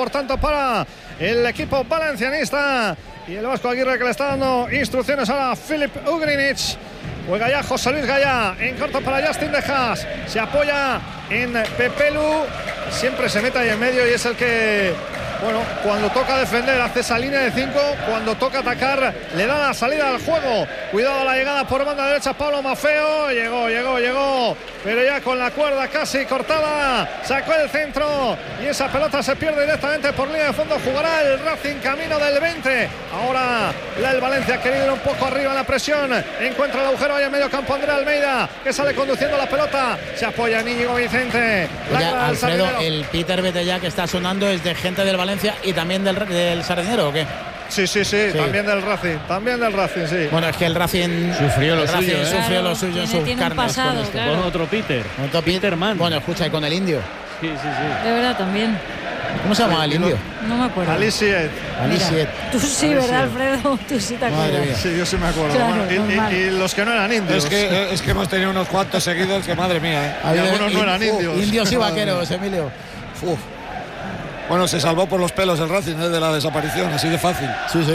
por tanto para el equipo valencianista. Y el Vasco Aguirre que le está dando instrucciones ahora a Filip Ugrinic. Juega ya José Luis Gaya en corto para Justin De Haas. Se apoya en Pepelu. Siempre se mete ahí en medio y es el que, bueno, cuando toca defender hace esa línea de 5. Cuando toca atacar le da la salida al juego. Cuidado a la llegada por banda derecha Pablo Maffeo. Llegó. Pero ya con la cuerda casi cortada. Sacó el centro. Y esa pelota se pierde directamente por línea de fondo. Jugará el Racing camino del 20. Ahora el Valencia ha querido ir un poco arriba en la presión. Encuentra el agujero ahí en medio campo Andrea Almeida, que sale conduciendo la pelota. Se apoya en Íñigo Vicente. Ya, Alfredo, el Peter Betella que está sonando es de gente del Valencia y también del Sardinero, ¿o qué? Sí, también del Racing, sí. Bueno, es que el Racing sufrió lo suyo, sufrió lo suyo en sus carnes pasado, con esto. claro. Con otro Peterman. Bueno, escucha, y con el indio. Sí. De verdad también. ¿Cómo se llama el indio? No me acuerdo. Alisiet. Tú sí, ¿verdad, Alfredo? Tú sí te acuerdas. Sí, yo sí me acuerdo. Claro, bueno, y los que no eran indios. Es que hemos tenido unos cuantos seguidos que madre mía. Y algunos no eran indios. Indios y vaqueros, Emilio. Bueno, se salvó por los pelos el Racing de la desaparición, así de fácil. Sí.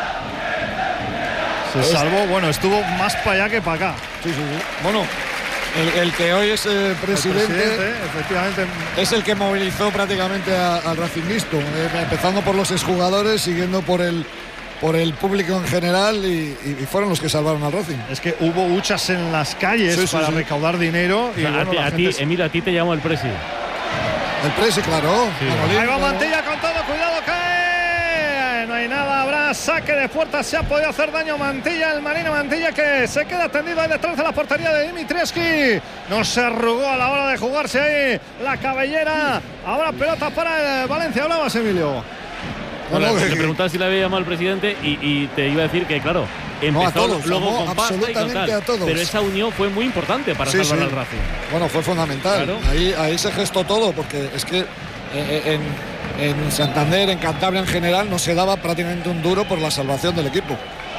Se salvó, bueno, estuvo más para allá que para acá. Sí. Bueno, el que hoy es presidente, efectivamente, es el que movilizó prácticamente al racinguismo, empezando por los exjugadores, siguiendo por el público en general y fueron los que salvaron al Racing. Es que hubo huchas en las calles para recaudar dinero. Y bueno, Emilio, a ti te llamó el presi. El presi, claro. Sí. Ahí va Mantilla con todo, cuidado, cae. No hay nada, habrá saque de puerta. Se ha podido hacer daño Mantilla, el marino Mantilla, que se queda tendido ahí detrás de la portería de Dimitrievski. No se arrugó a la hora de jugarse ahí la cabellera. Habrá pelota para el Valencia. ¿Hablabas, Emilio? Bueno, le preguntaba si le había llamado al presidente y te iba a decir que, claro, empezó a todos, luego con pasta y con tal, a todos. pero esa unión fue muy importante para salvar al Racing. Bueno, fue fundamental. Claro. Ahí se gestó todo, porque es que en Santander, en Cantabria en general, no se daba prácticamente un duro por la salvación del equipo.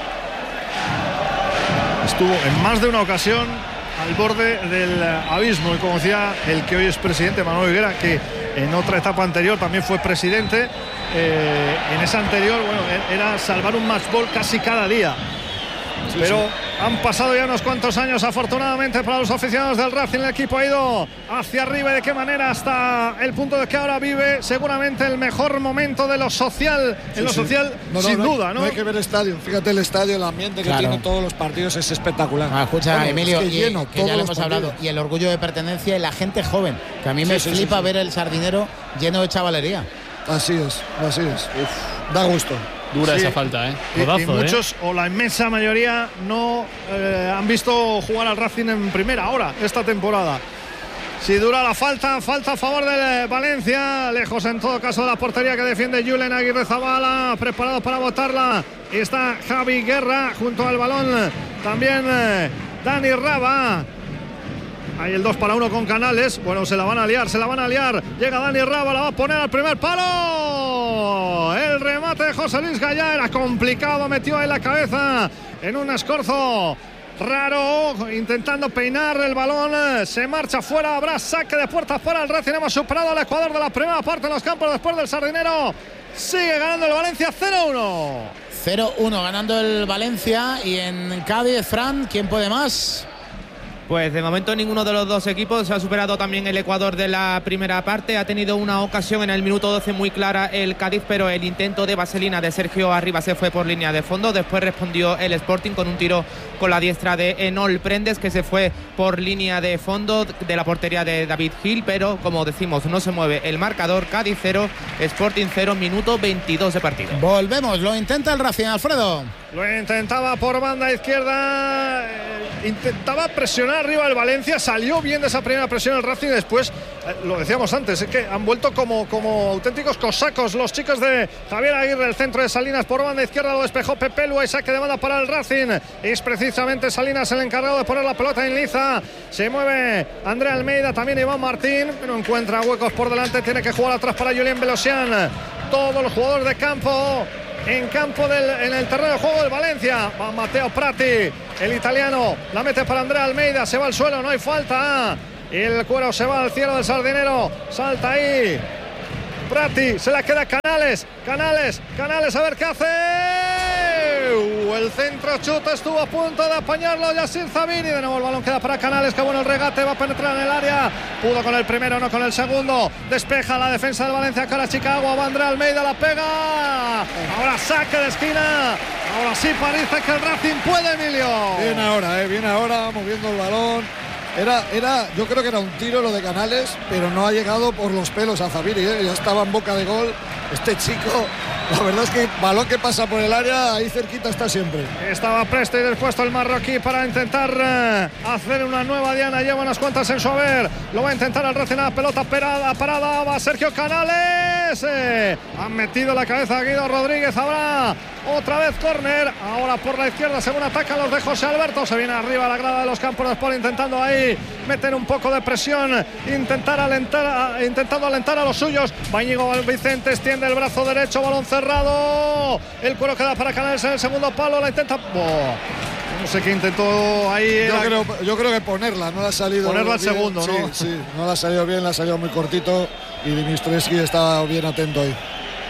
Estuvo en más de una ocasión al borde del abismo, y como decía el que hoy es presidente, Manuel Higuera, que en otra etapa anterior también fue presidente. En esa anterior, bueno, era salvar un match ball casi cada día. Pero han pasado ya unos cuantos años, afortunadamente para los aficionados del Racing. El equipo ha ido hacia arriba, y de qué manera, hasta el punto de que ahora vive seguramente el mejor momento de lo social. Social, sin duda, ¿no? No hay que ver el estadio. Fíjate el estadio, el ambiente que tiene todos los partidos es espectacular. Escucha, Emilio, es que lleno, que ya lo hemos hablado. Y el orgullo de pertenencia y la gente joven, que a mí me flipa ver el Sardinero lleno de chavalería. Así es. Da gusto. Dura esa falta, Codazo, y muchos, o la inmensa mayoría, no han visto jugar al Racing en primera hora esta temporada. Si dura la falta a favor del Valencia, lejos en todo caso de la portería que defiende Julen Aguirrezabala, preparado para botarla. Y está Javi Guerra junto al balón, también Dani Raba. Hay el 2-1 con Canales. Bueno, se la van a liar. Llega Dani Raba, la va a poner al primer palo. El remate de José Luis Gaya era complicado, metió ahí la cabeza en un escorzo raro, intentando peinar el balón. Se marcha fuera, habrá saque de puerta para el Racing. Hemos superado al Ecuador de la primera parte en los campos después del Sardinero. Sigue ganando el Valencia 0-1. 0-1 ganando el Valencia. Y en Cádiz, Fran, ¿quién puede más? Pues de momento ninguno de los dos equipos. Se ha superado también el Ecuador de la primera parte. Ha tenido una ocasión en el minuto 12 muy clara el Cádiz, pero el intento de vaselina de Sergio Arribas se fue por línea de fondo. Después respondió el Sporting con un tiro con la diestra de Enol Prendes, que se fue por línea de fondo de la portería de David Gil, pero como decimos, no se mueve el marcador. Cádiz 0, Sporting 0, minuto 22 de partido. Volvemos, lo intenta el Racing, Alfredo. Lo intentaba por banda izquierda, intentaba presionar arriba el Valencia, salió bien de esa primera presión el Racing. Después, lo decíamos antes, es que han vuelto como auténticos cosacos los chicos de Javier Aguirre. El centro de Salinas por banda izquierda lo despejó Pepe Lu, y saque de banda para el Racing. Es precisamente Salinas el encargado de poner la pelota en liza. Se mueve Andrea Almeida, también Iván Martín, no encuentra huecos por delante, tiene que jugar atrás para Julián Belosian. Todos los jugadores de campo en el terreno de juego del Valencia. Va Matteo Prati, el italiano, la mete para Andrea Almeida, se va al suelo, no hay falta. El cuero se va al cielo del Sardinero, salta ahí Prati, se la queda Canales, a ver qué hace. El centro chuta estuvo a punto de apañarlo Yassir Zabiri. De nuevo el balón queda para Canales, que bueno el regate, va a penetrar en el área. Pudo con el primero, no con el segundo. Despeja la defensa del Valencia, cara Chicago. Vandré Almeida la pega. Ahora saque de esquina. Ahora sí parece que el Racing puede, Emilio. Bien ahora, moviendo el balón. Yo creo que era un tiro lo de Canales, pero no ha llegado por los pelos a Zabiri, ya estaba en boca de gol. Este chico, la verdad es que balón que pasa por el área, ahí cerquita está siempre. Estaba presto y dispuesto el marroquí para intentar hacer una nueva diana. Lleva unas cuantas en su haber. Lo va a intentar el Racing, la pelota parada. Va Sergio Canales. Han metido la cabeza a Guido Rodríguez. Habrá otra vez córner. Ahora por la izquierda, según atacan los de José Alberto. Se viene arriba a la grada de los Campos de Sport, intentando ahí meter un poco de presión, intentando alentar a los suyos. Va Íñigo Vicente, extiende el brazo derecho, balón cerrado. El cuero queda para Canales en el segundo palo. La intenta. No sé qué intentó ahí. Yo creo que ponerla, no le ha salido. Ponerla al bien, segundo, ¿no? Sí, no le ha salido bien, le ha salido muy cortito. Y Dimitrievski estaba bien atento ahí.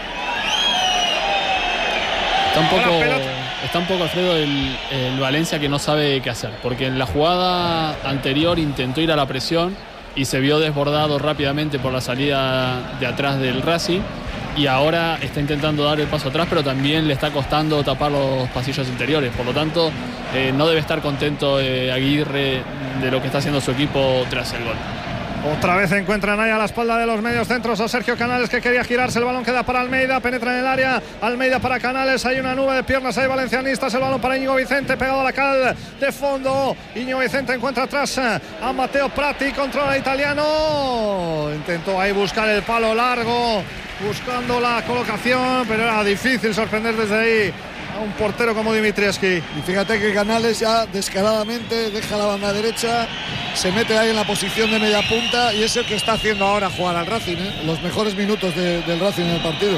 Está un poco Alfredo el Valencia, que no sabe qué hacer, porque en la jugada anterior intentó ir a la presión y se vio desbordado rápidamente por la salida de atrás del Racing, y ahora está intentando dar el paso atrás, pero también le está costando tapar los pasillos interiores. Por lo tanto, no debe estar contento Aguirre de lo que está haciendo su equipo tras el gol. Otra vez encuentran ahí a la espalda de los medios centros a Sergio Canales, que quería girarse. El balón queda para Almeida, penetra en el área. Almeida para Canales, hay una nube de piernas, hay valencianistas. El balón para Íñigo Vicente, pegado a la cal de fondo. Íñigo Vicente encuentra atrás a Matteo Prati, controla el italiano. Intentó ahí buscar el palo largo, buscando la colocación, pero era difícil sorprender desde ahí a un portero como Dimitrievski. Y fíjate que Canales ya descaradamente deja la banda derecha, se mete ahí en la posición de media punta, y es el que está haciendo ahora jugar al Racing, los mejores minutos del Racing en el partido.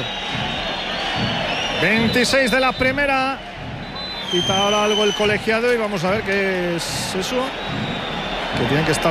26 de la primera. Quita ahora algo el colegiado y vamos a ver qué es eso. Que tienen que estar.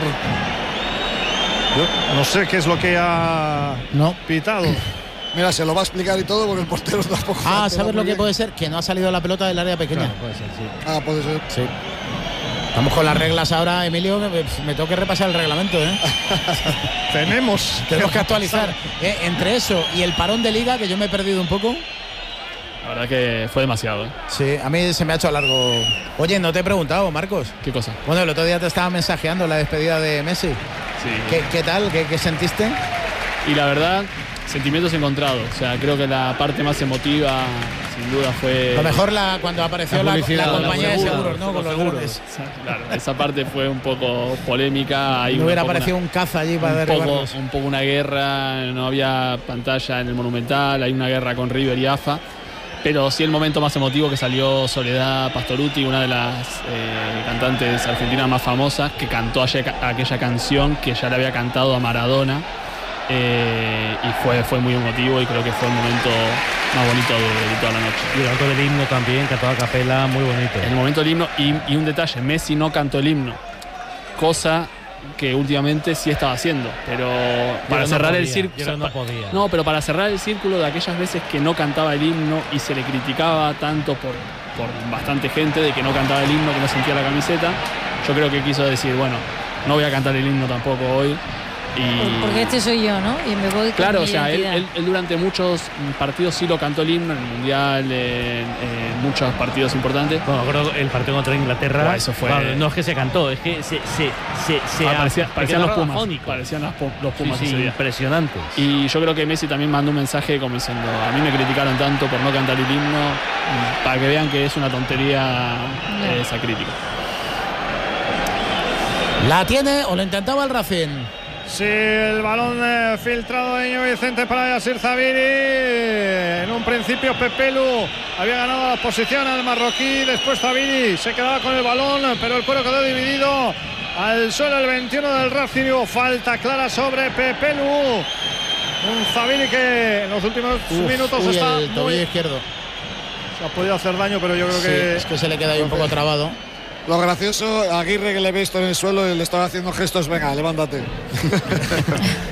Yo no sé qué es lo que ha pitado. Mira, se lo va a explicar y todo, porque el portero tampoco. ¿Sabes lo que puede ser? Que no ha salido la pelota del área pequeña. Claro, puede ser, sí. Puede ser. Sí. Estamos con las reglas ahora, Emilio, que me tengo que repasar el reglamento, Tenemos que actualizar. Entre eso y el parón de liga, que yo me he perdido un poco. La verdad que fue demasiado. Sí, a mí se me ha hecho largo. Oye, no te he preguntado, Marcos. ¿Qué cosa? Bueno, el otro día te estaba mensajeando la despedida de Messi. Sí. ¿Qué tal? ¿Qué sentiste? Y la verdad, sentimientos encontrados. O sea, creo que la parte más emotiva, sin duda, fue. Lo mejor cuando apareció la compañía de seguros, ¿no? Con los seguros. Claro, esa parte fue un poco polémica. No hubiera aparecido un caza allí para derribarlos. Un poco una guerra, no había pantalla en el Monumental, hay una guerra con River y AFA. Pero sí el momento más emotivo, que salió Soledad Pastorutti, una de las cantantes argentinas más famosas, que cantó aquella canción que ya le había cantado a Maradona. Y fue muy emotivo, y creo que fue el momento más bonito de toda la noche. Y el canto del himno también, cantó a capela, muy bonito. El momento del himno, y un detalle, Messi no cantó el himno, cosa que últimamente sí estaba haciendo, pero para cerrar el círculo. No, pero para cerrar el círculo de aquellas veces que no cantaba el himno y se le criticaba tanto por bastante gente de que no cantaba el himno, que no sentía la camiseta, yo creo que quiso decir, bueno, no voy a cantar el himno tampoco hoy. Porque este soy yo, ¿no? Y me voy con claro, mi o sea, identidad. él durante muchos partidos sí lo cantó el himno, en el Mundial, en muchos partidos importantes. Bueno, creo que el partido contra Inglaterra, eso fue. Bueno, no es que se cantó, es que parecían los Pumas. Parecían los Pumas ese día. Impresionantes. Y yo creo que Messi también mandó un mensaje como diciendo, a mí me criticaron tanto por no cantar el himno, para que vean que es una tontería esa crítica. ¿La tiene o lo intentaba el Racing? Sí, el balón filtrado de Íñigo Vicente para Yassir Zabiri. En un principio Pepelu había ganado la posición al marroquí, después Zabiri se quedaba con el balón, pero el cuero quedó dividido. Al suelo el 21 del Racing, hubo falta clara sobre Pepelu. Un Zabiri que en los últimos minutos está el tobillo izquierdo. Se ha podido hacer daño, pero yo creo que es que se le queda ahí un poco trabado. Lo gracioso, Aguirre, que le he visto en el suelo, le estaba haciendo gestos, venga, levántate.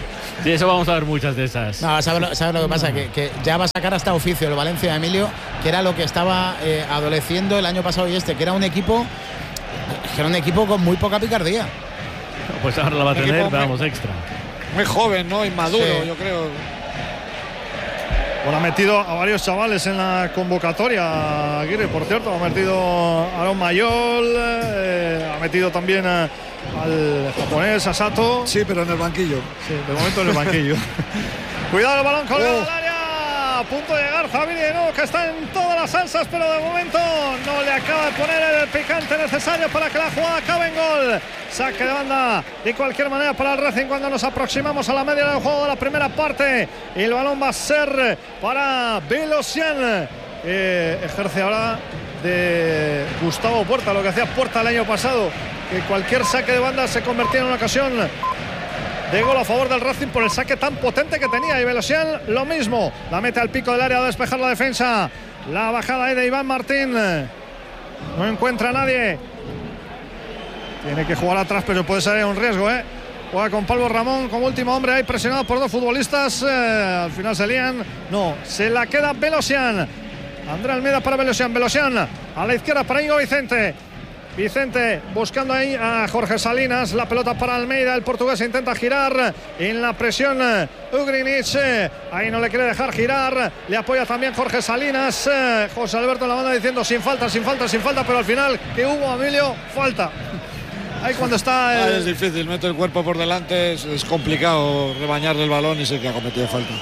Sí, eso vamos a ver muchas de esas. No, ¿sabes lo que pasa? Que ya va a sacar hasta oficio el Valencia de Emilio, que era lo que estaba adoleciendo el año pasado y que era un equipo con muy poca picardía. Pues ahora la va a tener, vamos, extra. Muy joven, ¿no? Inmaduro, sí. Yo creo. Bueno, ha metido a varios chavales en la convocatoria, Aguirre, por cierto. Ha metido a Aaron Mayol, ha metido también al japonés, a Sato. Sí, pero en el banquillo. Sí, de momento en el banquillo. Cuidado el balón colgado al área. A punto de llegar Zabiri de nuevo, que está en todas las salsas, pero de momento no le acaba de poner el picante necesario para que la jugada acabe en gol. Saque de banda de cualquier manera para el Racing cuando nos aproximamos a la media del juego de la primera parte. Y el balón va a ser para Velocian. Ejerce ahora de Gustavo Puerta, lo que hacía Puerta el año pasado, que cualquier saque de banda se convertía en una ocasión de gol a favor del Racing por el saque tan potente que tenía. Y Velocian lo mismo, la mete al pico del área a despejar la defensa. La bajada ahí de Iván Martín, no encuentra a nadie. Tiene que jugar atrás, pero puede ser un riesgo, Juega con Pablo Ramón como último hombre ahí, presionado por dos futbolistas. Al final se lían. No, se la queda Velocian. André Almeida para Velocian. Velocian a la izquierda para Íñigo Vicente. Vicente buscando ahí a Jorge Salinas. La pelota para Almeida. El portugués intenta girar en la presión Ugrinic. Ahí no le quiere dejar girar. Le apoya también Jorge Salinas. José Alberto en la banda diciendo sin falta. Pero al final que hubo, Emilio, falta. Ahí cuando está es difícil, mete el cuerpo por delante, es complicado rebañarle el balón y sé que ha cometido falta.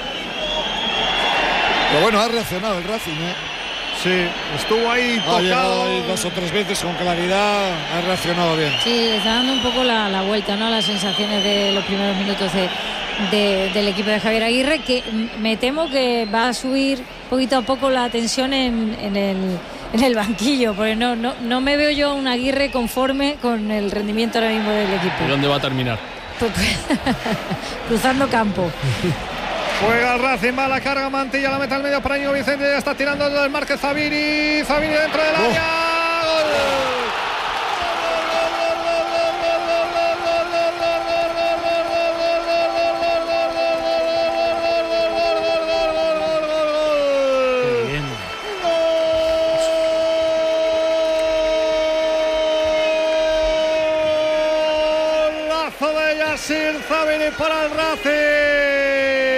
Pero bueno, ha reaccionado el Racing, Sí, estuvo ahí tocado. Ha llegado ahí 2 o 3 veces con claridad, ha reaccionado bien. Sí, está dando un poco la vuelta, ¿no? Las sensaciones de los primeros minutos del equipo de Javier Aguirre, que me temo que va a subir poquito a poco la tensión en el banquillo, porque no me veo yo a un Aguirre conforme con el rendimiento ahora mismo del equipo. ¿Y dónde va a terminar? Cruzando campo. Juega el Racing, va a la carga, Mantilla, la mete al medio para Íñigo Vicente, ya está tirando el marque Zabiri dentro del área. Golazo de Yassir Zabiri para el Racing.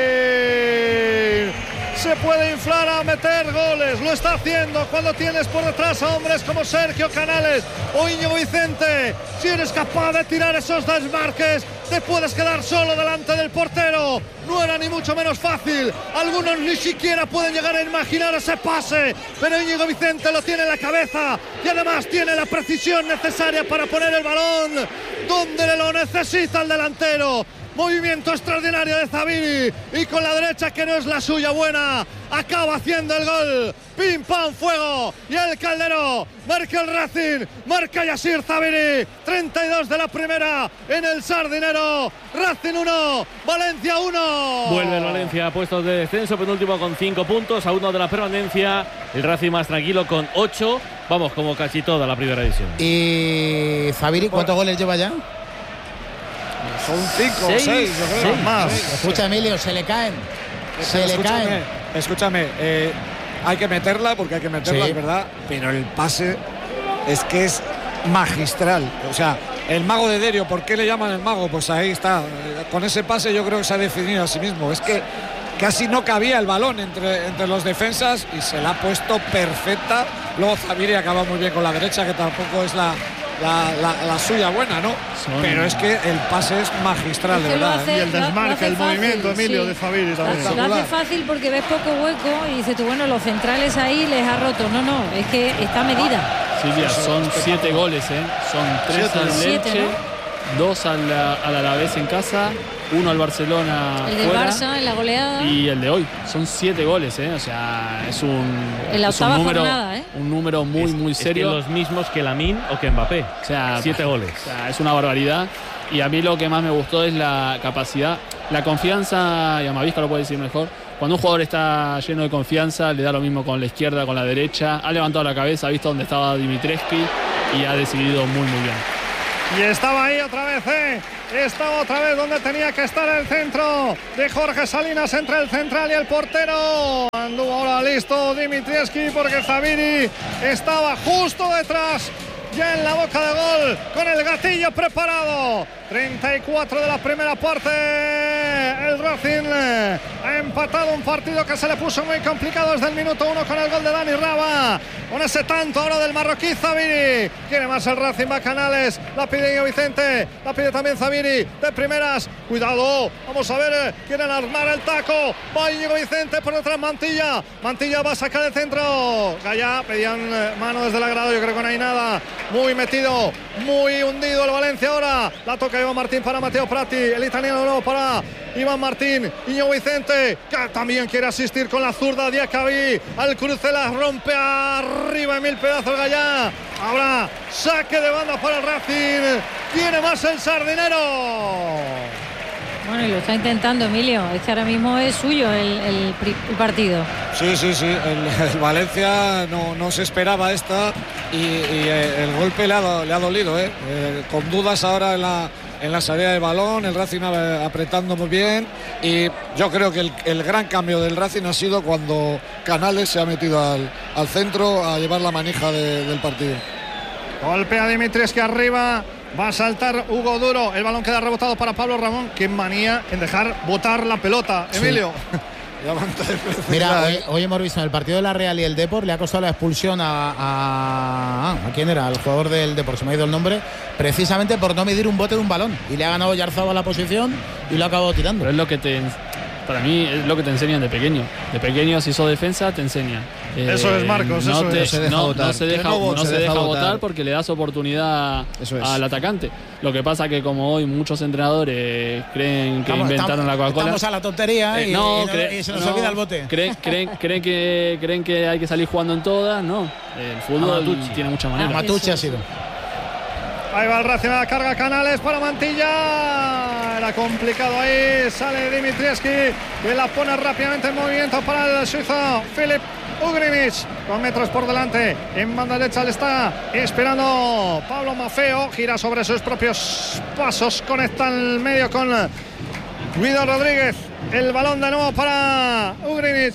Se puede inflar a meter goles, lo está haciendo cuando tienes por detrás a hombres como Sergio Canales o Íñigo Vicente. Si eres capaz de tirar esos desmarques, te puedes quedar solo delante del portero. No era ni mucho menos fácil, algunos ni siquiera pueden llegar a imaginar ese pase, pero Íñigo Vicente lo tiene en la cabeza y además tiene la precisión necesaria para poner el balón donde lo necesita el delantero. Movimiento extraordinario de Zabiri y con la derecha, que no es la suya buena, acaba haciendo el gol. Pim pam fuego y el Caldero marca el Racing, marca Yassir Zabiri. 32 de la primera en el Sardinero. Racing 1, Valencia 1. Vuelve el Valencia a puestos de descenso, penúltimo con 5 puntos, a 1 de la permanencia. El Racing más tranquilo con 8. Vamos, como casi toda la primera edición. ¿Y Zabiri cuántos goles lleva ya? Son 5 o 6, yo creo. Más. Escucha, Emilio, se le caen. Escúchame, hay que meterla porque hay que meterla, sí, es verdad, pero el pase es que es magistral. O sea, el mago de Derio, ¿por qué le llaman el mago? Pues ahí está. Con ese pase yo creo que se ha definido a sí mismo. Es que casi no cabía el balón entre los defensas y se la ha puesto perfecta. Luego Zabiri acaba muy bien con la derecha, que tampoco es la suya buena, ¿no? Pero es que el pase es magistral, de verdad. Y el desmarque, el movimiento, Emilio, de Zabiri también. Lo hace fácil porque ves poco hueco y dices tú, bueno, los centrales ahí les ha roto. No, es que está medida. Silvia, son 7 goles, Son 3 al Elche, 2 al Alavés en casa, 1 al Barcelona el del fuera, Barça en la goleada, y el de hoy. Son 7 goles, O sea, es en la octava jornada, un número muy serio. Es que los mismos que Lamine o que Mbappé. O sea, 7 goles. O sea, es una barbaridad. Y a mí lo que más me gustó es la capacidad, la confianza, y Amavisca lo puede decir mejor. Cuando un jugador está lleno de confianza, le da lo mismo con la izquierda, con la derecha. Ha levantado la cabeza, ha visto dónde estaba Dimitrescu y ha decidido muy bien. Y estaba ahí otra vez, Estaba otra vez donde tenía que estar el centro de Jorge Salinas entre el central y el portero. Anduvo ahora listo Dimitrievski porque Zaviri estaba justo detrás, ya en la boca de gol, con el gatillo preparado. 34 de la primera parte. El Racing ha empatado un partido que se le puso muy complicado desde el minuto 1 con el gol de Dani Raba. Con ese tanto ahora del marroquí Zaviri. Quiere más el Racing, va Canales. La pide Íñigo Vicente. La pide también Zaviri. De primeras. Cuidado. Vamos a ver. Quieren armar el taco. Va Íñigo Vicente por detrás Mantilla. Mantilla va a sacar el centro. Gaya pedían mano desde el agrado. Yo creo que no hay nada. Muy metido. Muy hundido el Valencia ahora. La toca Iván Martín para Matteo Prati. El italiano nuevo para Iván Martín. Íñigo Vicente, que también quiere asistir con la zurda. Diacabí al cruce, la rompe arriba en mil pedazos Gallá. Ahora saque de banda para el Racing. Tiene más el Sardinero. Bueno, y lo está intentando Emilio. Es que ahora mismo es suyo el partido. Sí. El Valencia no se esperaba esta y el golpe le ha dolido, con dudas ahora en la salida de balón, el Racing apretando muy bien, y yo creo que el gran cambio del Racing ha sido cuando Canales se ha metido al centro a llevar la manija del partido. Golpea Dimitrievski arriba. Va a saltar Hugo Duro. El balón queda rebotado para Pablo Ramón. Qué manía en dejar botar la pelota, Emilio. Sí. Mira, hoy hemos visto en el partido de la Real y el Depor, le ha costado la expulsión ¿a quién era? Al jugador del Depor, se me ha ido el nombre, precisamente por no medir un bote de un balón. Y le ha ganado Oyarzabal la posición y lo ha acabado tirando. Pero es lo que para mí es lo que te enseñan de pequeño. De pequeño, si sos defensa, te enseñan. Eso es, Marcos. No eso se deja votar porque le das oportunidad al atacante. Lo que pasa que como hoy muchos entrenadores creen que inventaron la Coca-Cola. Estamos a la tontería y se nos olvida el bote. Creen que hay que salir jugando en todas. No, el fútbol tiene muchas maneras. Matucci ha sido. Ahí va el Racing a la carga, Canales para Mantilla. Era complicado ahí. Sale Dimitrievski que la pone rápidamente en movimiento para el suizo Filip Ugrinic. 2 metros por delante. En banda derecha le está esperando Pablo Maffeo. Gira sobre sus propios pasos. Conecta el medio con Guido Rodríguez. El balón de nuevo para Ugrinic.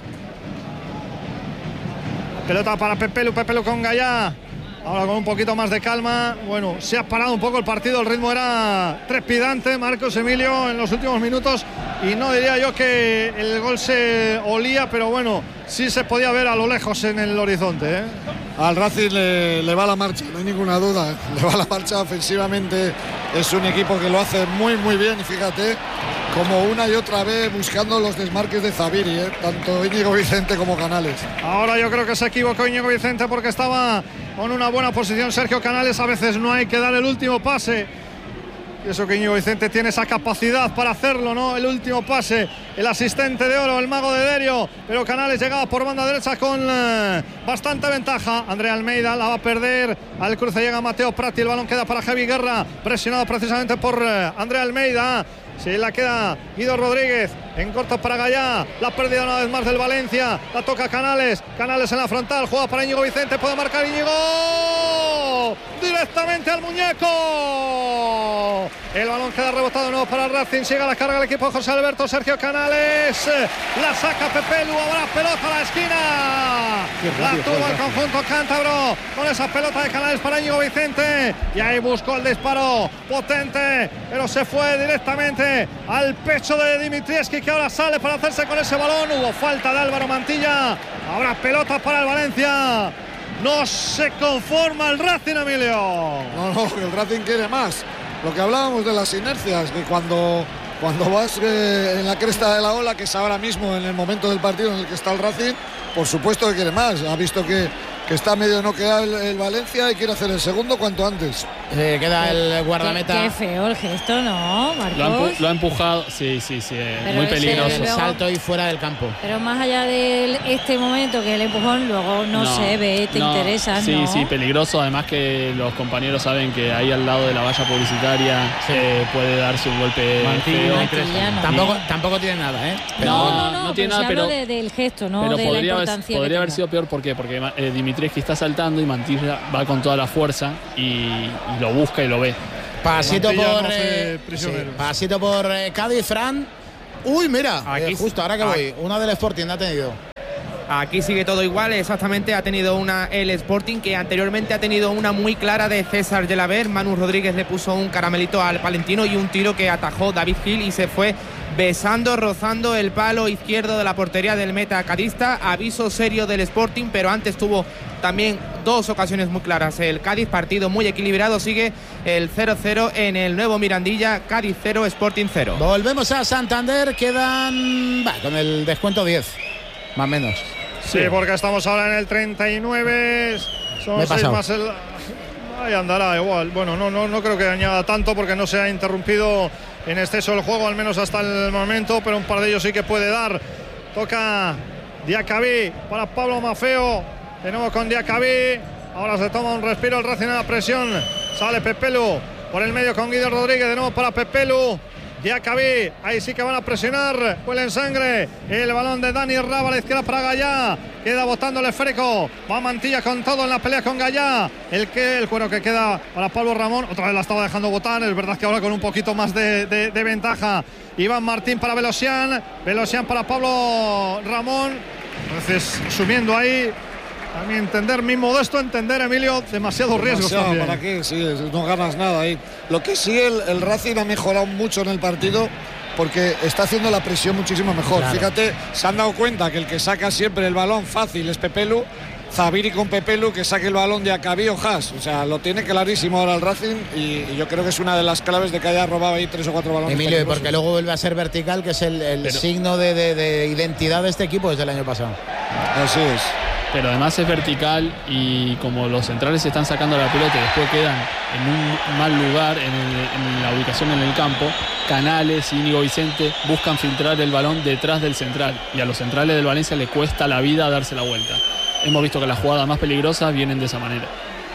Pelota para Pepelu con Gallá. Ahora con un poquito más de calma. Bueno, se ha parado un poco el partido. El ritmo era trepidante, Marcos, Emilio, en los últimos minutos. Y no diría yo que el gol se olía, pero bueno, sí se podía ver a lo lejos en el horizonte. Al Racing le va la marcha, no hay ninguna duda. Le va la marcha ofensivamente. Es un equipo que lo hace muy, muy bien. Y fíjate, como una y otra vez buscando los desmarques de Zaviri, tanto Íñigo Vicente como Canales. Ahora yo creo que se equivocó Íñigo Vicente porque estaba con una buena posición Sergio Canales. A veces no hay que dar el último pase. Y eso que Íñigo Vicente tiene esa capacidad para hacerlo, ¿no? El último pase, el asistente de oro, el mago de Derio. Pero Canales llegaba por banda derecha con bastante ventaja. André Almeida la va a perder. Al cruce llega Matteo Prati. El balón queda para Javi Guerra, presionado precisamente por André Almeida. Se la queda Guido Rodríguez en corto para Gallá. La pérdida una vez más del Valencia. La toca Canales. Canales en la frontal. Juega para Íñigo Vicente. Puede marcar Íñigo. Directamente al muñeco. El balón queda rebotado de nuevo para el Racing. Sigue a la carga el equipo de José Alberto. Sergio Canales. La saca Pepelu. Habrá pelota a la esquina. La tuvo el conjunto cántabro. Con esa pelota de Canales para Íñigo Vicente. Y ahí buscó el disparo potente. Pero se fue directamente al pecho de Dimitrievski, que ahora sale para hacerse con ese balón. Hubo falta de Álvaro Mantilla. Habrá pelota para el Valencia. No se conforma el Racing, Emilio. No, el Racing quiere más. Lo que hablábamos de las inercias, que cuando vas en la cresta de la ola, que es ahora mismo en el momento del partido en el que está el Racing, por supuesto que quiere más. Ha visto que está medio noqueado el Valencia y quiere hacer el segundo cuanto antes. Queda el guardameta. Qué feo el gesto, ¿no, Marcos? Lo ha empujado, sí, muy peligroso. El salto y fuera del campo. Pero más allá de este momento que el empujón, luego no se ve, te interesa, ¿no? Sí, peligroso. Además que los compañeros saben que ahí al lado de la valla publicitaria puede darse un golpe feo. Tampoco tiene nada, ¿eh? No tiene nada, pero del gesto, ¿no? Pero de podría la importancia haber sido peor. ¿Por qué? Porque Dimitrievski Dimitrievski está saltando y Mantilla va con toda la fuerza y lo busca y lo ve. Pasito Mantilla pasito por Cádiz, Fran. Uy, mira, justo ahora que voy, una del Sporting ha tenido. Aquí sigue todo igual, exactamente. Ha tenido una el Sporting, que anteriormente ha tenido una muy clara de César Gelabert. Manu Rodríguez le puso un caramelito al palentino y un tiro que atajó David Gil y se fue besando, rozando el palo izquierdo de la portería del meta cadista. Aviso serio del Sporting, pero antes tuvo también dos ocasiones muy claras el Cádiz. Partido muy equilibrado, sigue el 0-0 en el nuevo Mirandilla. Cádiz 0, Sporting 0. Volvemos a Santander, quedan con el descuento 10, más o menos. Sí, porque estamos ahora en el 39. Son 6 más el... Ahí andará igual. Bueno, no creo que añada tanto porque no se ha interrumpido en exceso el juego, al menos hasta el momento, pero un par de ellos sí que puede dar. Toca Diacabí para Pablo Maffeo. De nuevo con Diacabí. Ahora se toma un respiro el Racing a la presión. Sale Pepelu por el medio con Guido Rodríguez. De nuevo para Pepelu. Diacabí, ahí sí que van a presionar. Huele en sangre. El balón de Dani Raba a la izquierda para Gallá. Queda botando el esférico. Va Mantilla con todo en la pelea con Gallá. El cuero que queda para Pablo Ramón. Otra vez la estaba dejando botar. Es verdad que ahora con un poquito más de ventaja. Iván Martín para Velosian. Velosian para Pablo Ramón. Entonces, subiendo ahí. A mi entender, mi modesto entender, Emilio, demasiados riesgos también. ¿Para qué? Sí, no ganas nada ahí. Lo que sí, el Racing ha mejorado mucho en el partido porque está haciendo la presión muchísimo mejor. Claro. Fíjate, se han dado cuenta que el que saca siempre el balón fácil es Pepelu. Zabiri con Pepelu, que saque el balón de Acabí o Haas. O sea, lo tiene clarísimo ahora el Racing y yo creo que es una de las claves de que haya robado ahí 3 o 4 balones. Emilio, y porque luego vuelve a ser vertical, que es el signo de identidad de este equipo desde el año pasado. Así es. Pero además es vertical y como los centrales están sacando la pelota y después quedan en un mal lugar en la ubicación en el campo, Canales y Íñigo Vicente buscan filtrar el balón detrás del central y a los centrales del Valencia le cuesta la vida darse la vuelta. Hemos visto que las jugadas más peligrosas vienen de esa manera.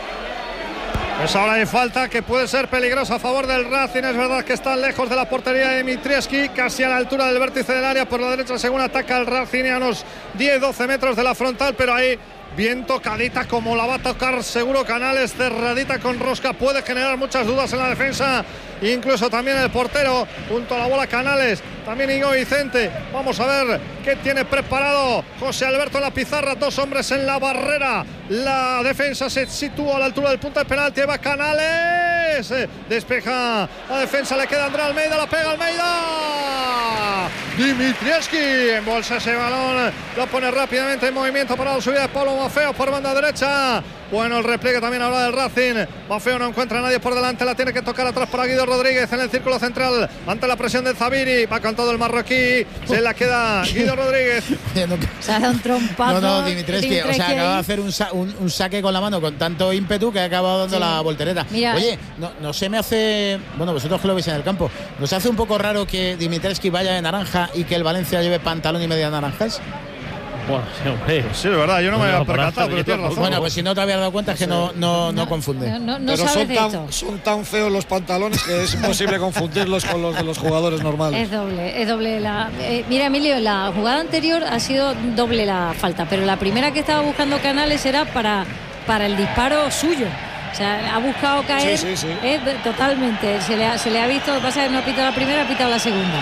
Pues ahora hay falta que puede ser peligrosa a favor del Racing. Es verdad que está lejos de la portería de Dimitrievski, casi a la altura del vértice del área por la derecha según ataca el Racing, a unos 10-12 metros de la frontal, pero ahí bien tocadita como la va a tocar seguro Canales, cerradita con rosca, puede generar muchas dudas en la defensa, incluso también el portero junto a la bola Canales, también Íñigo Vicente. Vamos a ver qué tiene preparado José Alberto en la pizarra, dos hombres en la barrera, la defensa se sitúa a la altura del punto de penalti, va Canales, despeja la defensa, le queda André Almeida, la pega Almeida, Dimitrievski embolsa ese balón, lo pone rápidamente en movimiento para la subida de Pablo Maffeo por banda derecha. Bueno, el repliegue también ahora del Racing. Maffeo no encuentra a nadie por delante, la tiene que tocar atrás para Guido Rodríguez en el círculo central ante la presión de Zabiri, va con todo el marroquí, se la queda Guido Rodríguez. Se ha dado un trompazo. No, Dimitrievski, o sea, acaba de hacer un saque con la mano con tanto ímpetu que ha acabado dando la voltereta. Mira. Oye, no se me hace, bueno, vosotros que lo veis en el campo, ¿nos hace un poco raro que Dimitrievski vaya de naranja y que el Valencia lleve pantalón y media naranjas? Bueno, sí, hombre. Sí, es verdad, yo no me había percatado, pero tienes razón. Bueno, pues si no te habías dado cuenta es que no confunde. No pero sabes son tan feos los pantalones que es imposible confundirlos con los de los jugadores normales. Es doble mira, Emilio, la jugada anterior ha sido doble la falta, pero la primera que estaba buscando Canales era para el disparo suyo. O sea, ha buscado caer. Sí. Totalmente. Se le ha visto, lo que pasa es que no ha pitado la primera, ha pitado la segunda.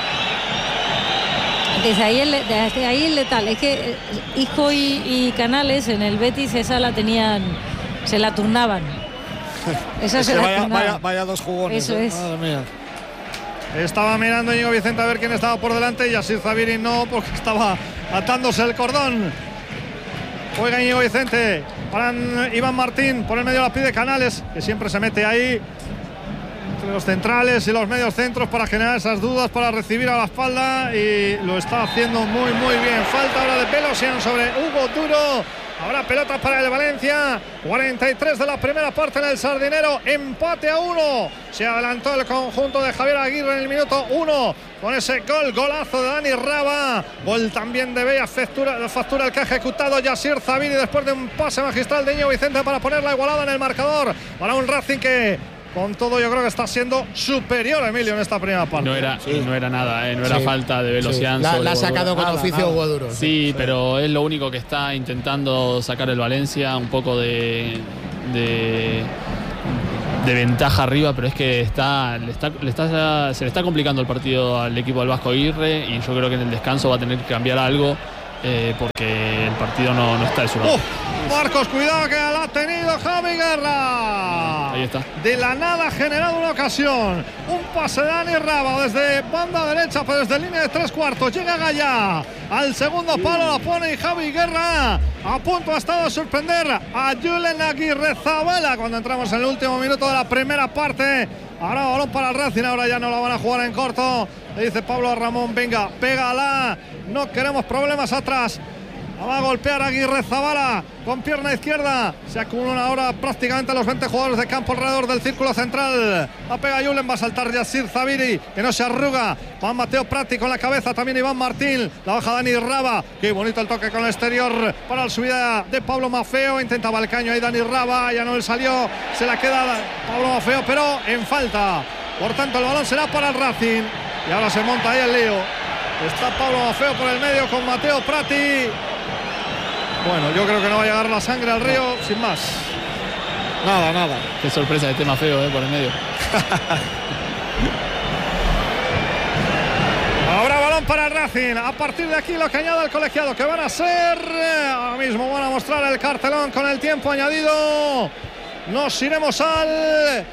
Desde ahí es letal. Es que Isco y Canales en el Betis esa la tenían, se la turnaban. Esa se la turnaban. Vaya dos jugones. Eso es. Madre mía. Estaba mirando Íñigo Vicente a ver quién estaba por delante y Yasir Zabiri no, porque estaba atándose el cordón. Juega Íñigo Vicente para Iván Martín, por el medio la pide Canales, que siempre se mete ahí entre los centrales y los medios centros para generar esas dudas, para recibir a la espalda, y lo está haciendo muy bien. Falta ahora de Velosian sobre Hugo Duro. Habrá pelota para el Valencia. 43 de la primera parte en el Sardinero. Empate a 1. Se adelantó el conjunto de Javier Aguirre en el minuto 1 con ese golazo de Dani Raba. Gol también de Bella, factura el que ha ejecutado Yasir Zabiri después de un pase magistral de Íñigo Vicente para poner la igualada en el marcador para un Racing que con todo yo creo que está siendo superior Emilio en esta primera parte. No era nada, no era falta de velocidad. La ha sacado con oficio Hugo Duro. Sí, pero es lo único que está intentando sacar el Valencia, un poco de ventaja arriba, pero es que se le está complicando el partido al equipo del Vasco Aguirre, y yo creo que en el descanso va a tener que cambiar algo, porque el partido no está de su lado. Marcos, cuidado que la ha tenido Javi Guerra. Ahí está. De la nada ha generado una ocasión. Un pase de Dani Raba desde banda derecha, pero desde línea de 3/4. Llega Gallá al segundo palo, la pone, y Javi Guerra a punto ha estado de sorprender a Julen Aguirrezabala cuando entramos en el último minuto de la primera parte. Ahora balón para el Racing, ahora ya no la van a jugar en corto. Le dice Pablo a Ramón, venga, pégala, no queremos problemas atrás. Va a golpear a Aguirrezabala con pierna izquierda. Se acumulan ahora prácticamente los 20 jugadores de campo alrededor del círculo central. La pega Julen, va a saltar Yassir Zabiri, que no se arruga. Va Mateo Prati con la cabeza, también Iván Martín. La baja Dani Raba. Qué bonito el toque con el exterior para la subida de Pablo Maffeo. Intentaba el caño ahí Dani Raba, ya no le salió. Se la queda Pablo Maffeo, pero en falta. Por tanto, el balón será para el Racing. Y ahora se monta ahí el lío. Está Pablo Maffeo por el medio con Mateo Prati. Bueno, yo creo que no va a llegar la sangre al río, sin más. Nada. Qué sorpresa de tema feo, por el medio. Ahora balón para el Racing. A partir de aquí lo que añade el colegiado, que van a ser... Ahora mismo van a mostrar el cartelón con el tiempo añadido. Nos iremos al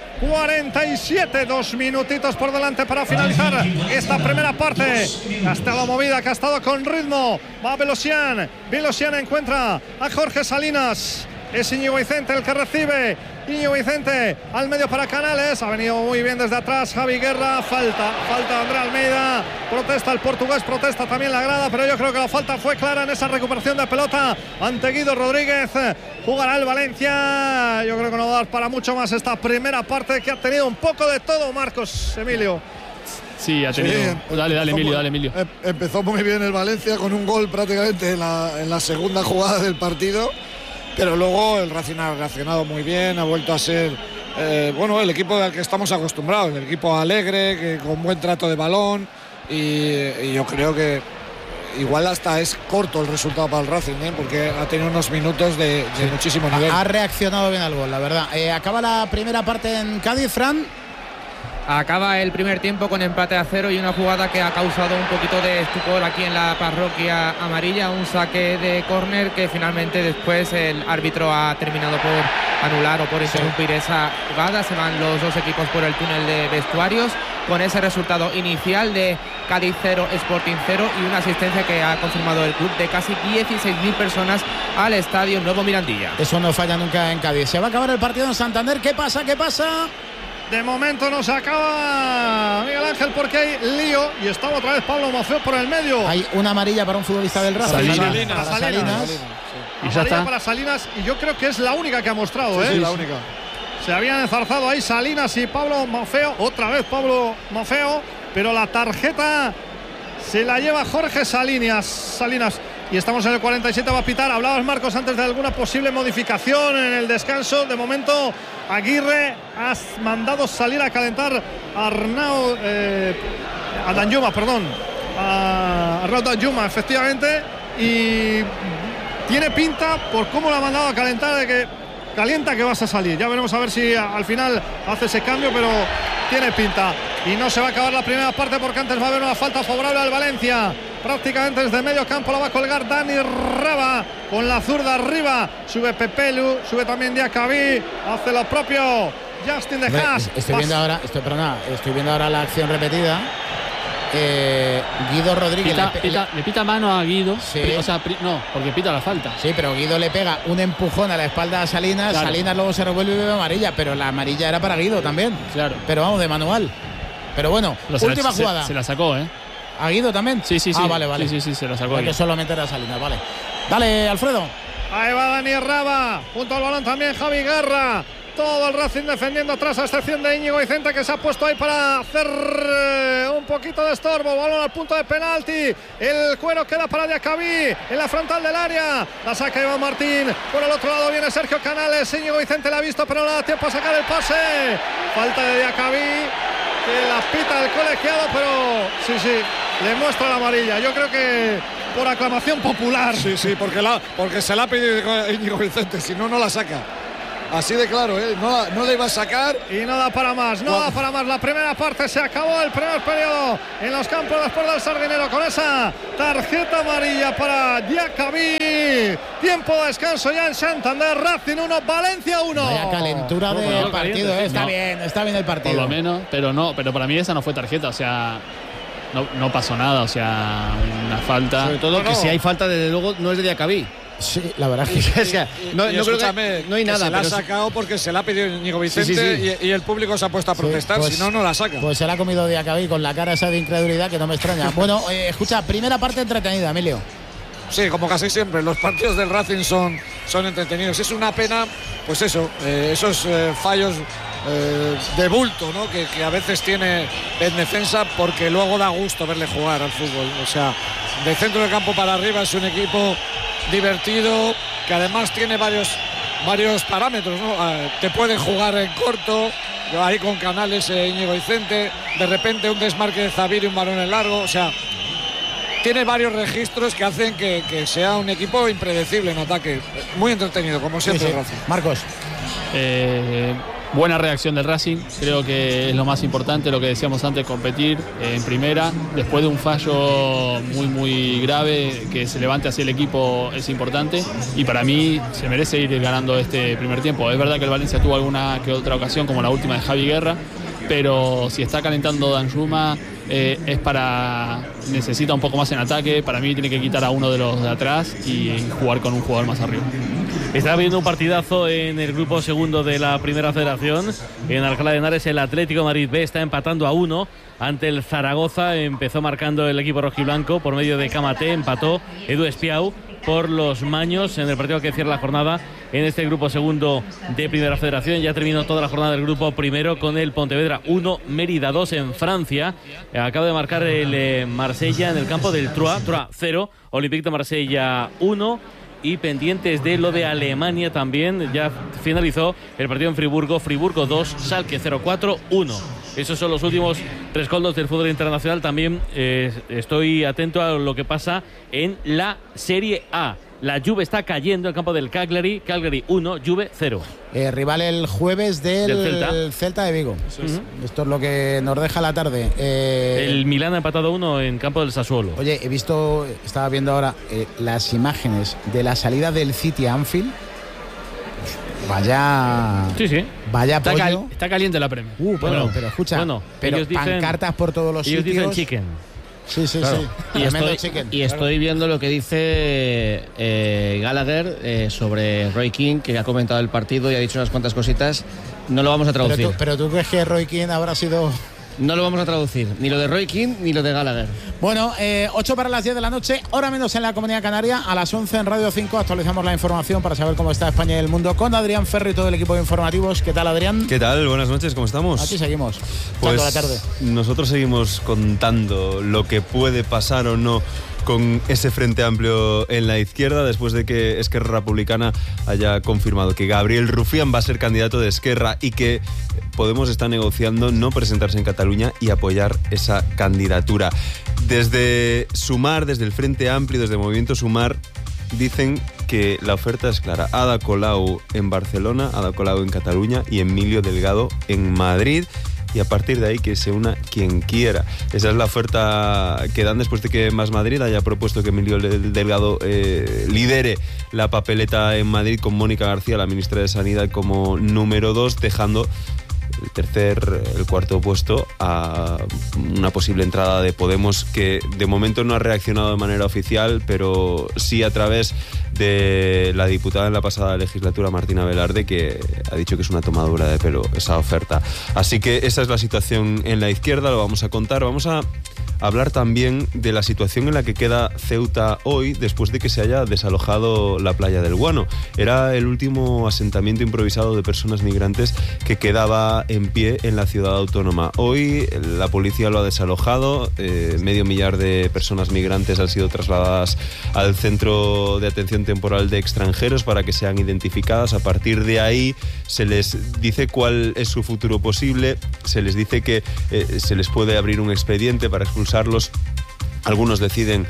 47, 2 minutitos por delante para finalizar esta primera parte. Ha estado movida, que ha estado con ritmo. Va Velosian encuentra a Jorge Salinas. Es Íñigo Vicente el que recibe. Íñigo Vicente al medio para Canales. Ha venido muy bien desde atrás Javi Guerra. Falta de André Almeida. Protesta el portugués, protesta también la grada, pero yo creo que la falta fue clara en esa recuperación de pelota ante Guido Rodríguez. Jugará el Valencia. Yo creo que no va a dar para mucho más esta primera parte, que ha tenido un poco de todo, Marcos, Emilio. Sí, ha tenido. Sí, dale, Emilio. Empezó muy bien el Valencia con un gol prácticamente en la segunda jugada del partido. Pero luego el Racing ha reaccionado muy bien, ha vuelto a ser el equipo al que estamos acostumbrados, el equipo alegre, que con buen trato de balón, y yo creo que igual hasta es corto el resultado para el Racing, porque ha tenido unos minutos de muchísimo nivel. Ha reaccionado bien al gol, la verdad. Acaba la primera parte en Cádiz, Fran. Acaba el primer tiempo con empate a 0 y una jugada que ha causado un poquito de estupor aquí en la parroquia amarilla, un saque de córner que finalmente después el árbitro ha terminado por anular o por interrumpir esa jugada. Se van los dos equipos por el túnel de vestuarios con ese resultado inicial de Cádiz 0, Sporting 0, y una asistencia que ha confirmado el club de casi 16.000 personas al Estadio Nuevo Mirandilla. Eso no falla nunca en Cádiz. Se va a acabar el partido en Santander. ¿Qué pasa? De momento no se acaba, Miguel Ángel, porque hay lío y estaba otra vez Pablo Maffeo por el medio. Hay una amarilla para un futbolista del Racing. Salinas. Y ya está. Para Salinas, y yo creo que es la única que ha mostrado. Sí, la única. Se habían enzarzado ahí Salinas y Pablo Maffeo. Otra vez Pablo Maffeo, pero la tarjeta se la lleva Jorge Salinas. Y estamos en el 47, va a pitar. Hablabas, Marcos, antes de alguna posible modificación en el descanso. De momento, Aguirre ha mandado salir a calentar a Arnau Danjuma, a Arnau Danjuma, efectivamente. Y tiene pinta, por cómo lo ha mandado a calentar, de que calienta que vas a salir. Ya veremos a ver si al final hace ese cambio, pero tiene pinta. Y no se va a acabar la primera parte, porque antes va a haber una falta favorable al Valencia. Prácticamente desde medio campo la va a colgar Dani Raba con la zurda arriba. Sube Pepelu, sube también Diacabí, hace lo propio Justin de Haas. Estoy viendo ahora la acción repetida. Guido Rodríguez le pita mano a Guido. Sí. No, porque pita la falta. Sí, pero Guido le pega un empujón a la espalda a Salinas. Claro. Salinas luego se revuelve y ve amarilla, pero la amarilla era para Guido también. Claro. Pero vamos, de manual. Pero bueno, última jugada. Se la sacó, ¿A Guido también? Sí. Vale. Sí, se la sacó. Hay que solo meter a Salinas, vale. Dale, Alfredo. Ahí va Dani Raba, junto al balón también Javi Guerra. Todo el Racing defendiendo atrás, a excepción de Íñigo Vicente, que se ha puesto ahí para hacer un poquito de estorbo. Balón al punto de penalti. El cuero queda para Diacabí en la frontal del área. La saca Iván Martín. Por el otro lado viene Sergio Canales. Íñigo Vicente la ha visto, pero no da tiempo a sacar el pase. Falta de Diacabí, que la pita el colegiado, pero sí, le muestra la amarilla. Yo creo que por aclamación popular. Sí, porque se la ha pedido Íñigo Vicente, si no, no la saca. Así de claro, no le iba a sacar. Y no da para más, da para más. La primera parte se acabó, el primer periodo en los campos después del Sardinero, con esa tarjeta amarilla para Diacabí. Tiempo de descanso ya en Santander. Racing 1, Valencia 1. Vaya calentura del partido, está bien el partido. Por lo menos, pero para mí esa no fue tarjeta, o sea, no pasó nada, o sea, una falta. Sobre todo que si hay falta, desde luego no es de Diacabí. Sí, la verdad es que no creo que no hay nada. Se la ha sacado porque se la ha pedido Íñigo Vicente. Y el público se ha puesto a protestar, pues, si no la saca. Pues se la ha comido Diacabí con la cara esa de incredulidad que no me extraña. Bueno, escucha, primera parte entretenida, Emilio. Sí, como casi siempre, los partidos del Racing son entretenidos. Es una pena, pues eso, esos fallos de bulto, ¿no? que a veces tiene en defensa, porque luego da gusto verle jugar al fútbol. O sea, de centro del campo para arriba es un equipo divertido, que además tiene varios parámetros, ¿no? Te pueden jugar en corto, ahí con Canales, Íñigo Vicente, de repente un desmarque de Zaviri, un balón en largo, o sea, tiene varios registros que hacen que sea un equipo impredecible en ataque, muy entretenido, como siempre. Sí. Marcos. Buena reacción del Racing, creo que es lo más importante, lo que decíamos antes, competir en primera, después de un fallo muy grave, que se levante así el equipo es importante, y para mí se merece ir ganando este primer tiempo. Es verdad que el Valencia tuvo alguna que otra ocasión, como la última de Javi Guerra, pero si está calentando Danjuma, necesita un poco más en ataque. Para mí tiene que quitar a uno de los de atrás y jugar con un jugador más arriba. Está viendo un partidazo en el grupo segundo de la Primera Federación. En Alcalá de Henares el Atlético de Madrid B está empatando a 1 ante el Zaragoza. Empezó marcando el equipo rojiblanco por medio de Camaté, empató Edu Espiau por los Maños en el partido que cierra la jornada en este grupo segundo de Primera Federación. Ya terminó toda la jornada del grupo primero con el Pontevedra 1, Mérida 2 en Francia. Acaba de marcar el Marsella en el campo del Troyes 0, Olympique de Marsella 1. Y pendientes de lo de Alemania también, ya finalizó el partido en Friburgo 2, Schalke 0-4-1. Esos son los últimos rescoldos del fútbol internacional. También estoy atento a lo que pasa en la Serie A. La Juve está cayendo en el campo del Cagliari 1, Juve 0. Rival el jueves del Celta de Vigo. Esto es lo que nos deja la tarde. El Milán ha empatado 1 en campo del Sassuolo. Oye, estaba viendo ahora las imágenes de la salida del City a Anfield. Vaya. Sí. Vaya pollo. Está caliente la Premier. Pero escucha, pero pancartas por todos los sitios. Ellos dicen chicken. Sí. Y estoy viendo lo que dice Gallagher sobre Roy Keane, que ha comentado el partido y ha dicho unas cuantas cositas. No lo vamos a traducir. Pero tú crees que Roy Keane habrá sido... No lo vamos a traducir, ni lo de Roy Keane ni lo de Gallagher. Bueno, 8 para las 10 de la noche, hora menos en la Comunidad Canaria. A las 11 en Radio 5 actualizamos la información para saber cómo está España y el mundo con Adrián Ferro y todo el equipo de informativos. ¿Qué tal, Adrián? ¿Qué tal? Buenas noches, ¿cómo estamos? Aquí seguimos, pues la tarde. Nosotros seguimos contando lo que puede pasar o no con ese frente amplio en la izquierda, después de que Esquerra Republicana haya confirmado que Gabriel Rufián va a ser candidato de Esquerra y que Podemos está negociando no presentarse en Cataluña y apoyar esa candidatura. Desde Sumar, desde el Frente Amplio, desde Movimiento Sumar, dicen que la oferta es clara. Ada Colau en Barcelona, Ada Colau en Cataluña y Emilio Delgado en Madrid. Y a partir de ahí que se una quien quiera. Esa es la oferta que dan después de que Más Madrid haya propuesto que Emilio Delgado lidere la papeleta en Madrid, con Mónica García, la ministra de Sanidad, como número 2, dejando el cuarto puesto a una posible entrada de Podemos, que de momento no ha reaccionado de manera oficial, pero sí a través de la diputada en la pasada legislatura, Martina Velarde, que ha dicho que es una tomadura de pelo esa oferta. Así que esa es la situación en la izquierda, lo vamos a contar. Vamos a hablar también de la situación en la que queda Ceuta hoy después de que se haya desalojado la playa del Guano. Era el último asentamiento improvisado de personas migrantes que quedaba en pie en la ciudad autónoma. Hoy la policía lo ha desalojado, 500.000 de personas migrantes han sido trasladadas al centro de atención temporal de extranjeros para que sean identificadas. A partir de ahí se les dice cuál es su futuro posible, se les dice que se les puede abrir un expediente para expulsarlos. Algunos deciden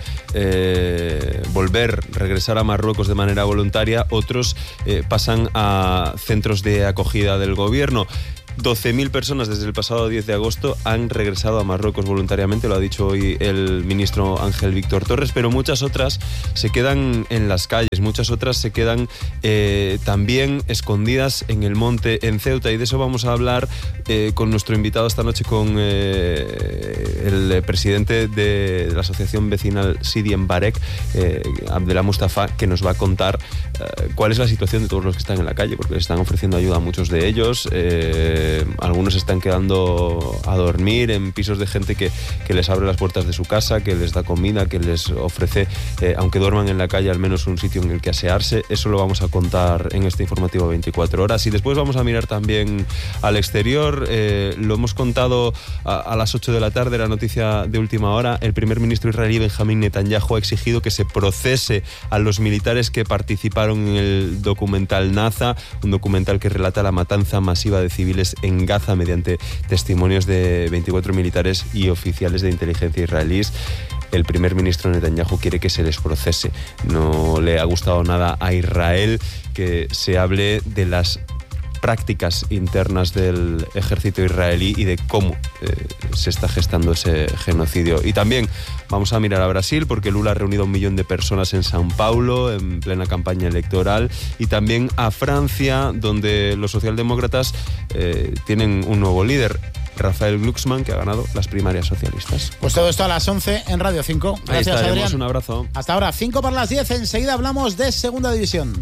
regresar a Marruecos de manera voluntaria, otros pasan a centros de acogida del gobierno. 12.000 personas desde el pasado 10 de agosto han regresado a Marruecos voluntariamente, lo ha dicho hoy el ministro Ángel Víctor Torres, pero muchas otras se quedan en las calles, muchas otras se quedan también escondidas en el monte en Ceuta, y de eso vamos a hablar con nuestro invitado esta noche, con el presidente de la asociación vecinal Sidi Mbarek, Abdellah Mustafa, que nos va a contar cuál es la situación de todos los que están en la calle, porque les están ofreciendo ayuda a muchos de ellos. Algunos están quedando a dormir en pisos de gente que les abre las puertas de su casa, que les da comida, que les ofrece, aunque duerman en la calle, al menos un sitio en el que asearse. Eso lo vamos a contar en este informativo 24 horas. Y después vamos a mirar también al exterior. Lo hemos contado a las 8 de la tarde, la noticia de última hora. El primer ministro israelí Benjamín Netanyahu ha exigido que se procese a los militares que participaron en el documental Naza, un documental que relata la matanza masiva de civiles en Gaza mediante testimonios de 24 militares y oficiales de inteligencia israelíes. El primer ministro Netanyahu quiere que se les procese. No le ha gustado nada a Israel que se hable de las prácticas internas del ejército israelí y de cómo se está gestando ese genocidio. Y también vamos a mirar a Brasil, porque Lula ha reunido a 1 millón de personas en São Paulo en plena campaña electoral, y también a Francia, donde los socialdemócratas tienen un nuevo líder, Rafael Glucksmann, que ha ganado las primarias socialistas. Pues todo esto a las 11 en Radio 5. Gracias, Adrián. Un abrazo. Hasta ahora, 5 para las 10. Enseguida hablamos de Segunda División.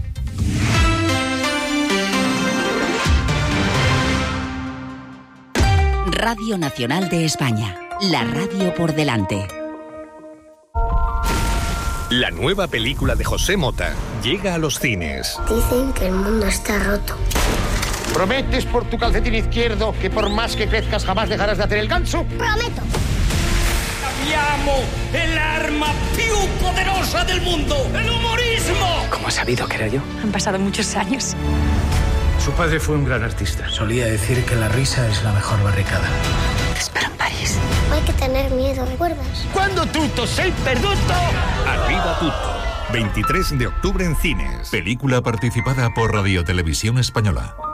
Radio Nacional de España, la radio por delante. La nueva película de José Mota llega a los cines. Dicen que el mundo está roto. ¿Prometes por tu calcetín izquierdo que por más que crezcas jamás dejarás de hacer el ganso? ¡Prometo! ¡Cambiamos el arma più poderosa del mundo! ¡El humorismo! ¿Cómo has sabido que era yo? Han pasado muchos años. Su padre fue un gran artista. Solía decir que la risa es la mejor barricada. Te espero en París. No hay que tener miedo, ¿recuerdas? Cuando tutto sei perduto. Arriba tutto. 23 de octubre en cines. Película participada por Radio Televisión Española.